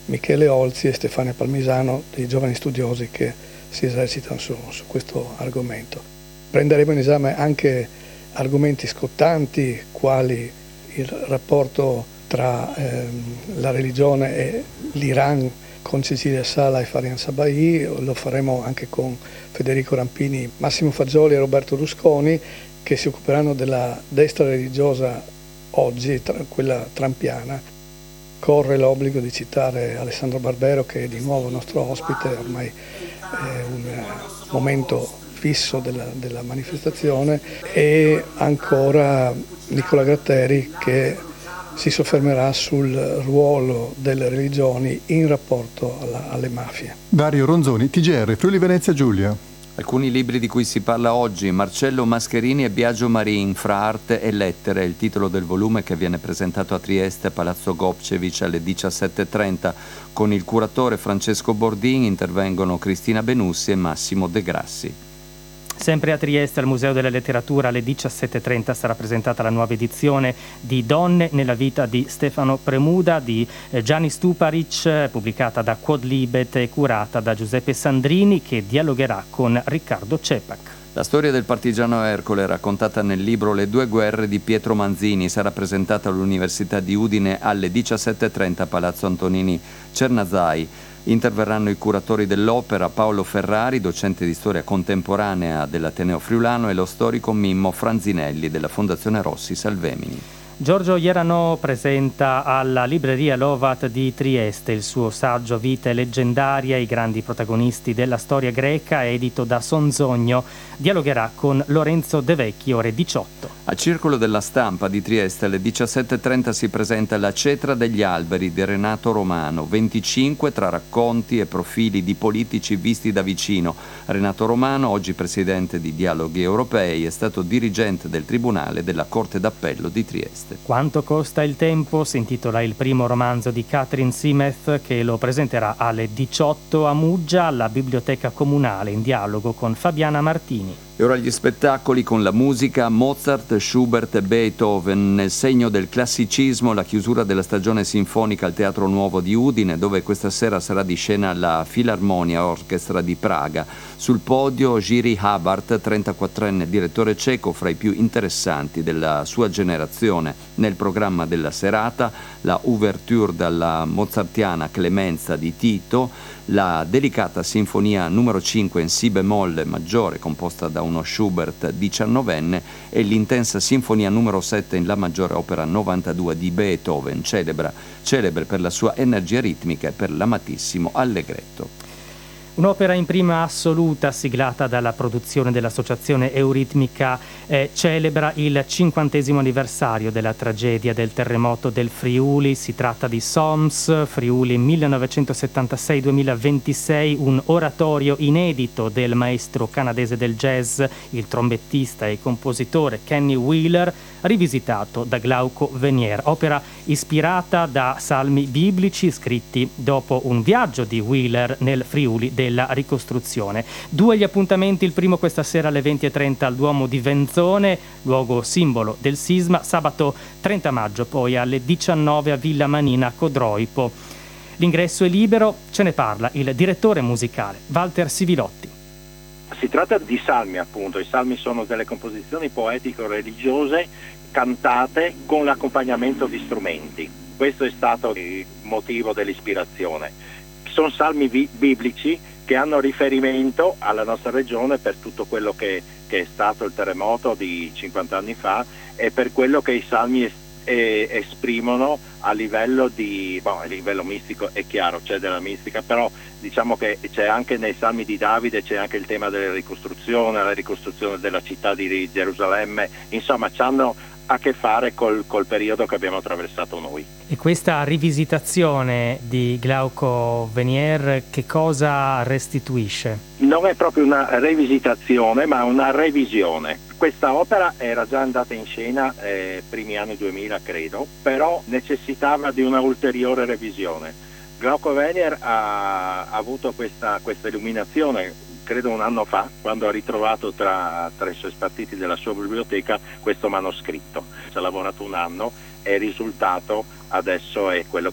Michele Olzi e Stefania Palmisano, dei giovani studiosi che si esercitano su questo argomento. Prenderemo in esame anche argomenti scottanti, quali il rapporto tra la religione e l'Iran con Cecilia Sala e Farian Sabai. Lo faremo anche con Federico Rampini, Massimo Fagioli e Roberto Rusconi, che si occuperanno della destra religiosa oggi, quella trampiana. Corre l'obbligo di citare Alessandro Barbero, che è di nuovo nostro ospite, ormai è un momento fisso della manifestazione, e ancora Nicola Gratteri, che si soffermerà sul ruolo delle religioni in rapporto alle mafie. Dario Ronzoni, TGR, Friuli Venezia Giulia. Alcuni libri di cui si parla oggi: Marcello Mascherini e Biagio Marin, Fra arte e lettere, è il titolo del volume che viene presentato a Trieste, Palazzo Gopcevic, alle 17:30. Con il curatore Francesco Bordin intervengono Cristina Benussi e Massimo De Grassi. Sempre a Trieste, al Museo della Letteratura, alle 17:30 sarà presentata la nuova edizione di Donne nella vita di Stefano Premuda di Gianni Stuparic, pubblicata da Quodlibet e curata da Giuseppe Sandrini, che dialogherà con Riccardo Cepac. La storia del partigiano Ercole, raccontata nel libro Le due guerre di Pietro Manzini, sarà presentata all'Università di Udine alle 17:30 a Palazzo Antonini Cernazai. Interverranno i curatori dell'opera Paolo Ferrari, docente di storia contemporanea dell'Ateneo Friulano, e lo storico Mimmo Franzinelli della Fondazione Rossi Salvemini. Giorgio Ierano presenta alla libreria Lovat di Trieste il suo saggio Vite leggendaria, i grandi protagonisti della storia greca, edito da Sonzogno. Dialogherà con Lorenzo De Vecchi, ore 18. Al Circolo della Stampa di Trieste alle 17:30 si presenta La cetra degli alberi di Renato Romano, 25 tra racconti e profili di politici visti da vicino. Renato Romano, oggi presidente di Dialoghi Europei, è stato dirigente del Tribunale della Corte d'Appello di Trieste. Quanto costa il tempo? Si intitola il primo romanzo di Catherine Simeth, che lo presenterà alle 18 a Muggia, alla Biblioteca Comunale, in dialogo con Fabiana Martini. E ora gli spettacoli con la musica: Mozart, Schubert e Beethoven. Nel segno del classicismo, la chiusura della stagione sinfonica al Teatro Nuovo di Udine, dove questa sera sarà di scena la Filarmonia Orchestra di Praga. Sul podio Jiří Habart, 34enne direttore ceco, fra i più interessanti della sua generazione. Nel programma della serata la ouverture dalla mozartiana Clemenza di Tito, la delicata sinfonia numero 5 in si bemolle maggiore composta da uno Schubert 19enne e l'intensa sinfonia numero 7 in la maggiore, opera 92 di Beethoven, celebre per la sua energia ritmica e per l'amatissimo allegretto. Un'opera in prima assoluta, siglata dalla produzione dell'Associazione Euritmica, celebra il 50° anniversario della tragedia del terremoto del Friuli. Si tratta di Soms, Friuli 1976-2026, un oratorio inedito del maestro canadese del jazz, il trombettista e compositore Kenny Wheeler, rivisitato da Glauco Venier. Opera ispirata da salmi biblici scritti dopo un viaggio di Wheeler nel Friuli della ricostruzione. Due gli appuntamenti: il primo questa sera alle 20:30 al Duomo di Venzone, luogo simbolo del sisma, sabato 30 maggio poi alle 19 a Villa Manina Codroipo. L'ingresso è libero, ce ne parla il direttore musicale Walter Sivilotti. Si tratta di salmi, appunto. I salmi sono delle composizioni poetico-religiose cantate con l'accompagnamento di strumenti. Questo è stato il motivo dell'ispirazione. Sono salmi biblici che hanno riferimento alla nostra regione per tutto quello che è stato il terremoto di 50 anni fa e per quello che i salmi esprimono a livello a livello mistico. È chiaro, c'è della mistica, però diciamo che c'è anche nei salmi di Davide, c'è anche il tema della ricostruzione, la ricostruzione della città di Gerusalemme, insomma c'hanno a che fare col periodo che abbiamo attraversato noi. E questa rivisitazione di Glauco Venier che cosa restituisce? Non è proprio una rivisitazione, ma una revisione. Questa opera era già andata in scena primi anni 2000, credo, però necessitava di una ulteriore revisione. Glauco Venier ha avuto questa illuminazione credo un anno fa, quando ha ritrovato tra i suoi spartiti della sua biblioteca questo manoscritto. Ci ha lavorato un anno e il risultato adesso è quello